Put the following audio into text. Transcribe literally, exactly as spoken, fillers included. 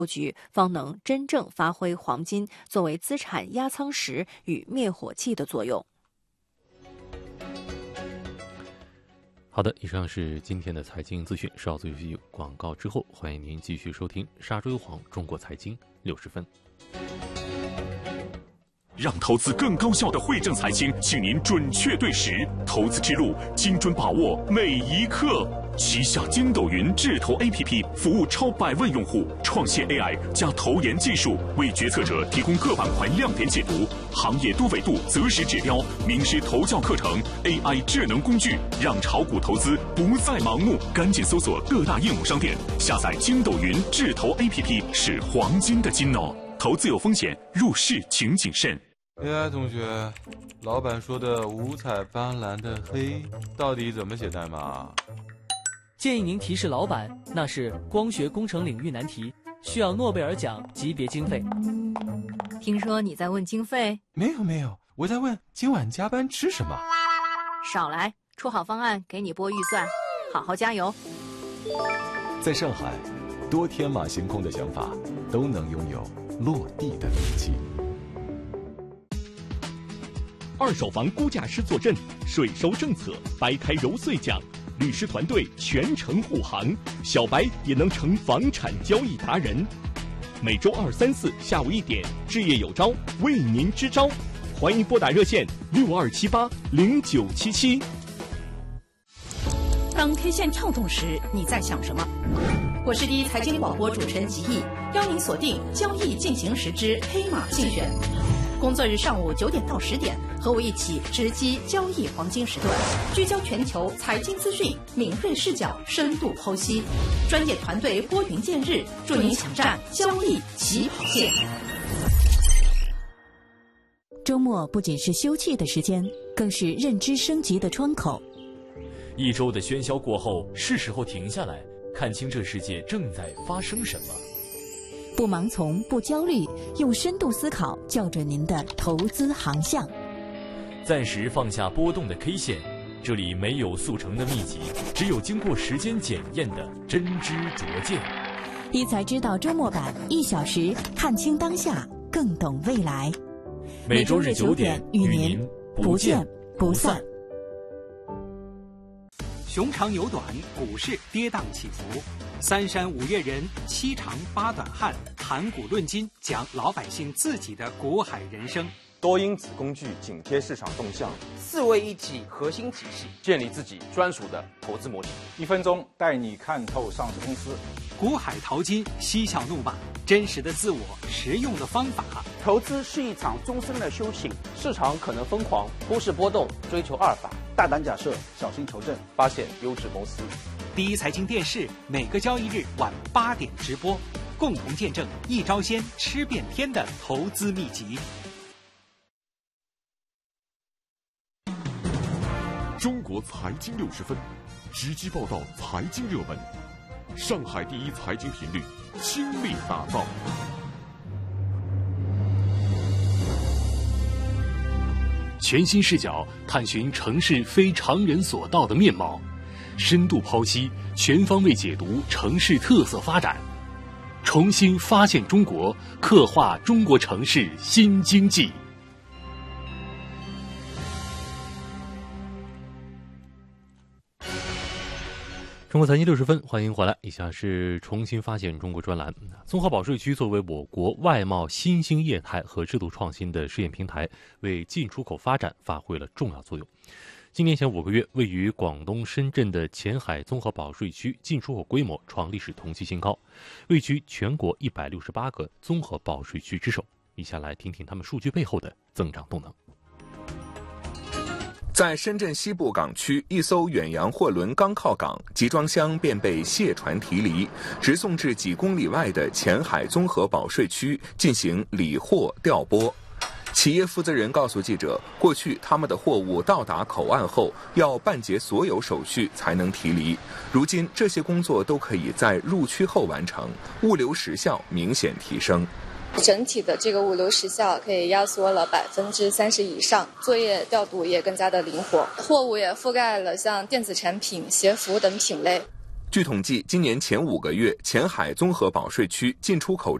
据，方能真正发挥黄金作为资产压舱石与灭火器的作用。 好的，以上是今天的财经资讯。稍作休息广告之后，欢迎您继续收听沙洲优晃中国财经六十分。 让投资更高效的汇正财经，请您准确对时，投资之路精准把握每一刻。旗下筋斗云智投 A P P 服务超百万用户，创新 A I 加投研技术，为决策者提供各板块亮点解读、行业多维度择时指标、名师投教课程、A I 智能工具，让炒股投资不再盲目。赶紧搜索各大应用商店，下载筋斗云智投 A P P， 是黄金的金哦。投资有风险，入市请谨慎。 A I 同学，老板说的五彩斑斓的黑到底怎么写代码？ 建议您提示老板，那是光学工程领域难题，需要诺贝尔奖级别经费。 听说你在问经费？ 没有没有，我在问今晚加班吃什么。 少来，出好方案给你拨预算，好好加油。 在上海，多天马行空的想法都能拥有落地的勇气。 二手房估价师坐镇，税收政策掰开揉碎讲，律师团队全程护航，小白也能成房产交易达人。每周二、三、四下午一点，置业有招，为您支招，欢迎拨打热线六二七八零九七七。 当 K 线跳动时，你在想什么？我是第一财经广播主持人吉毅，邀您锁定交易进行时之黑马竞选。工作日上午九点到十点，和我一起直击交易黄金时段，聚焦全球财经资讯，敏锐视角，深度剖析，专业团队拨云见日，助您抢占交易起跑线。 周末不仅是休憩的时间，更是认知升级的窗口。 一周的喧嚣过后，是时候停下来，看清这世界正在发生什么。 不盲从，不焦虑，用深度思考校准您的投资航向。 暂时放下波动的 K 线，这里没有速成的秘籍，只有经过时间检验的真知灼见。 一财知道周末版，一小时看清当下，更懂未来。 每周日九点与您不见不散。 熊长牛短，股市跌宕起伏，三山五岳人，七长八短汉，谈股论金，讲老百姓自己的股海人生。 多因子工具紧贴市场动向， 四位一体核心体系， 建立自己专属的投资模型。 一分钟带你看透上市公司。 股海淘金，嬉笑怒骂，真实的自我，实用的方法。 投资是一场终身的修行， 市场可能疯狂，忽视波动，追求阿尔法。 大胆假设，小心求证， 发现优质公司。 第一财经电视每个交易日晚八点直播，共同见证一招鲜吃遍天的投资秘籍。 中国财经六十分，直击报道财经热门，上海第一财经频率倾力打造。全新视角探寻城市非常人所到的面貌，深度剖析，全方位解读城市特色发展，重新发现中国，刻画中国城市新经济。 中国财经六十分，欢迎回来。以下是重新发现中国专栏。综合保税区作为我国外贸新兴业态和制度创新的试验平台，为进出口发展发挥了重要作用。今年前五个月，位于广东深圳的前海综合保税区进出口规模创历史同期新高，位居全国一百六十八个综合保税区之首。以下来听听他们数据背后的增长动能。 在深圳西部港区，一艘远洋货轮刚靠港，集装箱便被卸船提离，直送至几公里外的前海综合保税区进行理货调拨。企业负责人告诉记者，过去他们的货物到达口岸后要办结所有手续才能提离，如今这些工作都可以在入区后完成，物流时效明显提升。 整体的这个物流时效可以压缩了百分之三十以上，作业调度也更加的灵活，货物也覆盖了像电子产品、鞋服等品类。 据统计，今年前五个月，前海综合保税区进出口